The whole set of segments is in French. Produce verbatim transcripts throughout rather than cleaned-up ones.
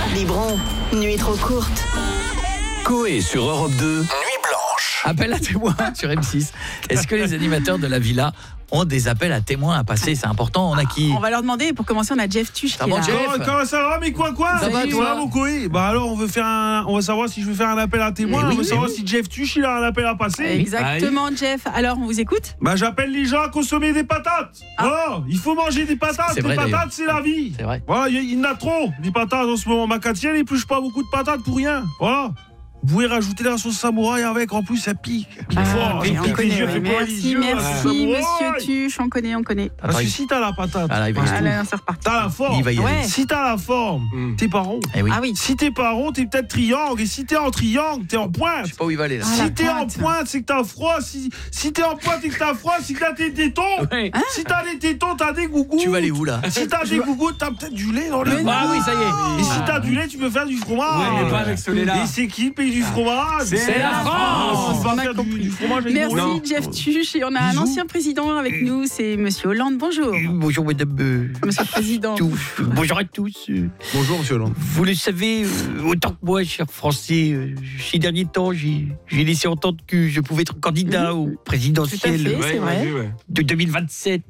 Biberon, nuit trop courte. Coé sur Europe deux, Nuit blanche. Appel à témoins sur M six. Est-ce que les animateurs de la villa ont des appels à témoins à passer? C'est important, on a qui? On va leur demander. Pour commencer, on a Jeff Tuch qui est là. Jeff. Comment, comment ça va, mais quoi quoi Ça va, Salut, toi mon Coé. Bah alors on veut faire un, on va savoir si je veux faire un appel à témoins, Oui, on veut oui, savoir oui. si Jeff Tuch il a un appel à passer. Exactement, Jeff. Alors, on vous écoute? Bah j'appelle les gens à consommer des patates. Oh, il faut manger des patates, C'est les vrai, d'ailleurs. patates c'est la vie. C'est vrai. Voilà, il y, il y en a trop, des patates en ce moment. Ma Katia, elle épluche pas beaucoup de patates pour rien. Voilà. Vous pouvez rajouter la sauce samouraï avec, en plus ça pique. Pique Ah, fort, oui, ça on pique les connaît, yeux, oui. fait pas Merci, les yeux, la merci, samouraï. monsieur Tuch. On connaît, on connaît. Parce que si t'as la patate, Ah là, il va y Ah aller. là, c'est reparti. t'as la forme. Il va y aller. Ouais. Si t'as la forme, Mm. t'es pas rond. Eh oui. Ah oui. Si t'es pas rond, t'es peut-être triangle. Et si t'es en triangle, t'es en pointe. Je sais pas où il va aller là. Ah, la Si t'es en pointe. pointe, c'est que t'as froid. Si, si t'es en pointe et que t'as froid, c'est que t'as tes tétons. Ouais. Si t'as des tétons, t'as des gougous. Tu vas aller où là? Si t'as des gougous, t'as peut-être du lait dans les Mais mains. Ah oui, ça y est. Et si Ah. t'as du lait, tu peux faire du fromage. Ouais, mais pas avec ce lait-là. Et c'est qui le pays du fromage? C'est la France. On va On a faire du, compris. du fromage avec Merci, mon lait. Jeff Tuch. Et on a un Bisous. ancien président avec nous, c'est monsieur Hollande. Bonjour, Bonjour madame. euh, monsieur le président. tous. Bonjour à tous. euh, Bonjour, monsieur Hollande. Vous le savez, euh, autant que moi, cher Français, euh, ces derniers temps, j'ai j'ai laissé entendre que je pouvais être candidat au Tout à présidentiel fait. C'est vrai. de deux mille vingt-sept.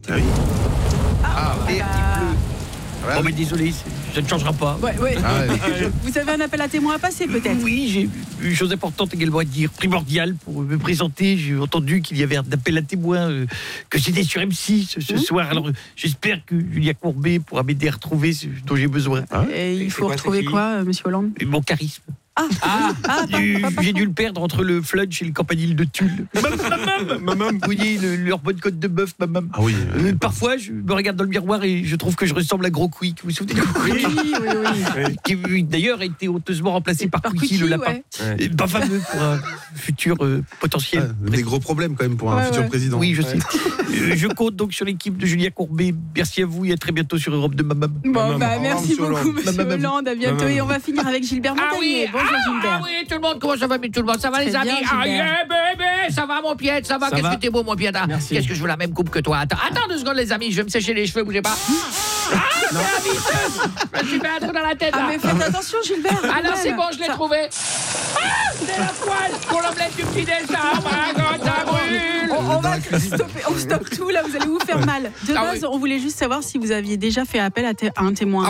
Ah, et bah, Bon, mais désolé, ça ne changera pas. ouais, ouais. Vous avez un appel à témoins à passer, peut-être? Oui, j'ai une chose importante également à dire, primordiale pour me présenter. J'ai entendu qu'il y avait un appel à témoins, euh, que c'était sur M six ce, ce Mmh. soir. Alors, euh, j'espère que Julia Courbet pourra m'aider à retrouver ce dont j'ai besoin. Et il C'est faut quoi, retrouver c'est qui quoi, euh, monsieur Hollande? Et mon charisme. Ah, ah, ah, J'ai pas- pas- j'ai dû le perdre entre le flunch et le campanile de Tulle. Maman, vous voyez, le- leur bonne côte de bœuf, maman. Ah oui. Euh, parfois, je me regarde dans le miroir et je trouve que je ressemble à Gros Quick. Vous vous souvenez de Gros Oui, Quick oui, oui. Qui oui, d'ailleurs a été honteusement remplacé par, Par Quickie le Quickie, lapin. ouais. Et Pas fameux pour un futur euh, potentiel. Des gros problèmes quand même pour un Ouais, futur ouais. président. Oui, je sais. Euh, je compte donc sur l'équipe de Julia Courbet. Merci à vous et à très bientôt sur Europe de Mamam. Bon, Maman. bah, Au merci revoir, beaucoup, monsieur monsieur Hollande. Hollande. À bientôt. Maman. Et on va finir avec Gilbert Ah oui, Montagnier. Bonjour, ah, Gilbert. ah oui, tout le monde, comment ça va, mais tout le monde, ça va Très les amis? bien, Ah Gilbert. yeah, bébé, ça va mon pied, ça va, Ça qu'est-ce va. que t'es beau mon pied, Merci. qu'est-ce que je veux la même coupe que toi, attends, attends deux secondes les amis, je vais me sécher les cheveux, bougez pas. Ah, c'est la visseuse, je me suis fait un trou dans la tête Ah, là. mais faites attention, Gilbert. Ah non, quand c'est même. bon, je l'ai Ça- trouvé. Ah, c'est la poêle pour l'omelette du petit déjeuner. Oh my god, ça brûle. On, on va stopper, on stoppe tout là, vous allez vous faire mal. De Ah base, oui. on voulait juste savoir si vous aviez déjà fait appel à, té- à un témoin.